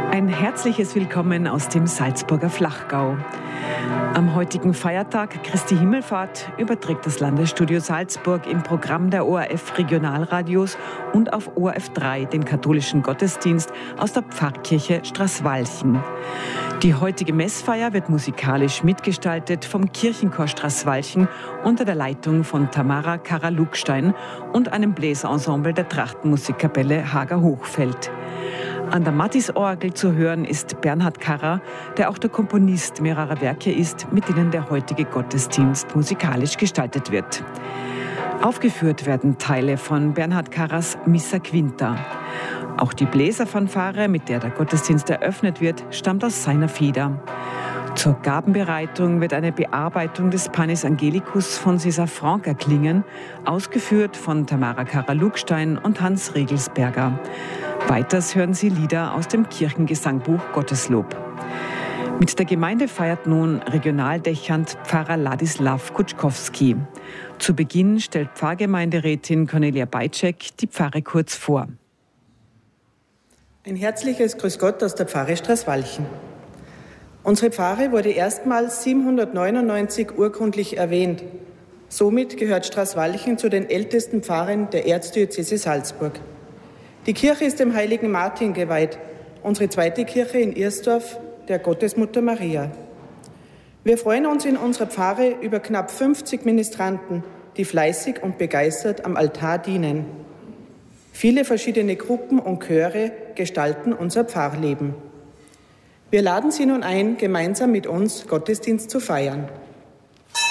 Ein herzliches Willkommen aus dem Salzburger Flachgau. Am heutigen Feiertag Christi Himmelfahrt überträgt das Landesstudio Salzburg im Programm der ORF Regionalradios und auf ORF 3 den katholischen Gottesdienst aus der Pfarrkirche Straßwalchen. Die heutige Messfeier wird musikalisch mitgestaltet vom Kirchenchor Straßwalchen unter der Leitung von Tamara Kara-Lugstein und einem Bläserensemble der Trachtenmusikkapelle Hager-Hochfeld. An der Mattisorgel zu hören ist Bernhard Karrer, der auch der Komponist mehrerer Werke ist, mit denen der heutige Gottesdienst musikalisch gestaltet wird. Aufgeführt werden Teile von Bernhard Karrers Missa Quinta. Auch die Bläserfanfare, mit der der Gottesdienst eröffnet wird, stammt aus seiner Feder. Zur Gabenbereitung wird eine Bearbeitung des Panis Angelicus von César Franck erklingen, ausgeführt von Tamara Kara-Lugstein und Hans Regelsberger. Weiters hören Sie Lieder aus dem Kirchengesangbuch Gotteslob. Mit der Gemeinde feiert nun regionaldächernd Pfarrer Ladislav Kutschkowski. Zu Beginn stellt Pfarrgemeinderätin Cornelia Bajczek die Pfarre kurz vor. Ein herzliches Grüß Gott aus der Pfarre Straßwalchen. Unsere Pfarre wurde erstmals 799 urkundlich erwähnt. Somit gehört Straßwalchen zu den ältesten Pfarren der Erzdiözese Salzburg. Die Kirche ist dem heiligen Martin geweiht, unsere zweite Kirche in Irsdorf, der Gottesmutter Maria. Wir freuen uns in unserer Pfarre über knapp 50 Ministranten, die fleißig und begeistert am Altar dienen. Viele verschiedene Gruppen und Chöre gestalten unser Pfarrleben. Wir laden Sie nun ein, gemeinsam mit uns Gottesdienst zu feiern.